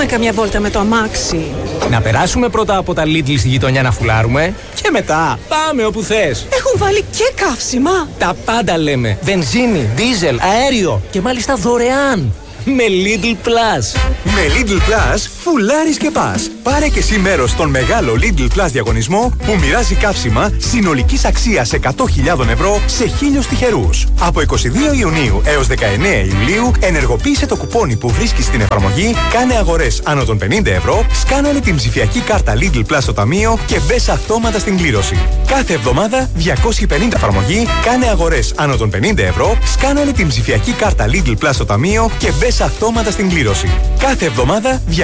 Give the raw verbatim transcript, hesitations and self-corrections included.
καμιά βόλτα με το αμάξι. Να περάσουμε πρώτα από τα Lidl στη γειτονιά να φουλάρουμε και μετά πάμε όπου θες. Έχουν βάλει και καύσιμα. Τα πάντα λέμε. Βενζίνη, δίζελ, αέριο και μάλιστα δωρεάν. Με Lidl Plus. Με Lidl Plus φουλάρεις και πας. Πάρε και εσύ μέρος στον μεγάλο Lidl Plus διαγωνισμό που μοιράζει καύσιμα συνολικής αξίας εκατό χιλιάδες ευρώ σε χίλιους τυχερούς. Από είκοσι δύο Ιουνίου έως δεκαεννέα Ιουλίου ενεργοποίησε το κουπόνι που βρίσκεις στην εφαρμογή, κάνε αγορές άνω των πενήντα ευρώ, σκάναρε την ψηφιακή κάρτα Lidl Plus στο ταμείο και μπες αυτόματα στην κλήρωση. Κάθε εβδομάδα διακόσιες πενήντα εφαρμογή, κάνε αγορές άνω των πενήντα ευρώ, σκάναρε την ψηφιακή κάρτα Lidl Plus στο ταμείο και μπες αυτόματα στην κλήρωση. Κάθε εβδομάδα